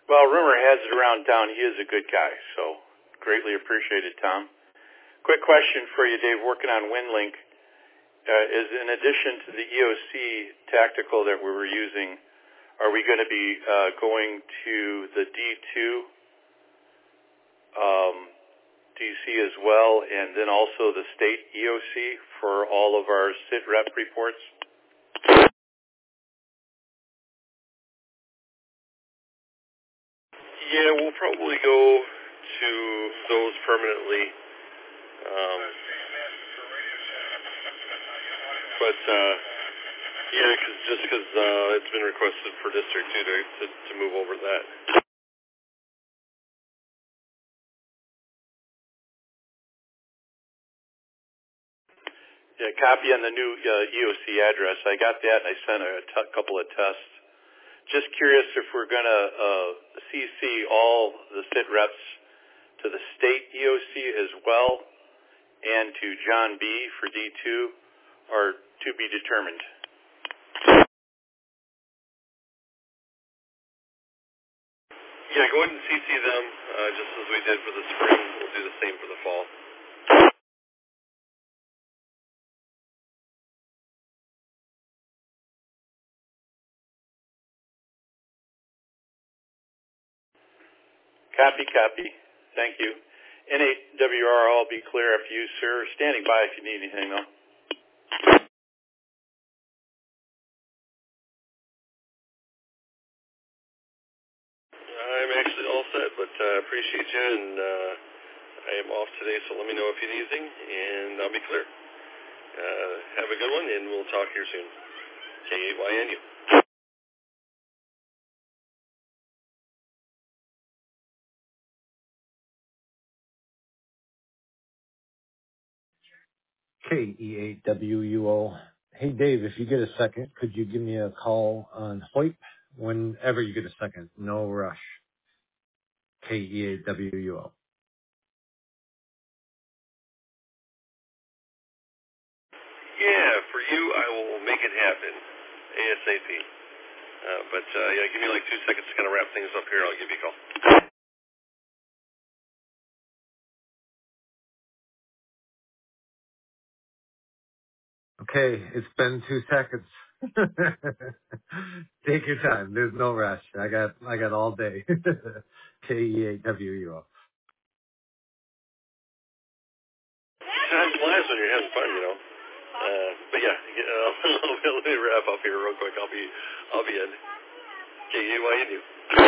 Well, rumor has it around town he is a good guy, so greatly appreciated, Tom. Quick question for you, Dave. Working on WinLink, is in addition to the EOC tactical that we were using, are we going to be going to the D2 DC as well, and then also the state EOC for all of our sit rep reports? Yeah, we'll probably go to those permanently. But yeah, because it's been requested for District 2 to move over that. Yeah, copy on the new EOC address. I got that, and I sent a couple of tests. Just curious if we're going to CC all the sit reps to the state EOC as well, and to John B. for D2, or to be determined. Yeah, go ahead and CC them, just as we did for the spring. We'll do the same for the fall. Copy. Thank you. NAWR, I'll be clear after you, sir. Standing by if you need anything, though. I'm actually all set, but appreciate you, and I am off today, so let me know if you need anything, and I'll be clear. Have a good one, and we'll talk here soon. KAYNU. KEAWUO. Hey, Dave, if you get a second, could you give me a call on HOIP whenever you get a second? No rush. KEAWUO. Yeah, for you, I will make it happen ASAP. But yeah, give me like 2 seconds to kind of wrap things up here. I'll give you a call. Okay, it's been 2 seconds. Take your time. There's no rush. I got all day. KEAWUO. Time flies when you're having fun, you know. But yeah, let me wrap up here real quick. I'll be in. KAYNU.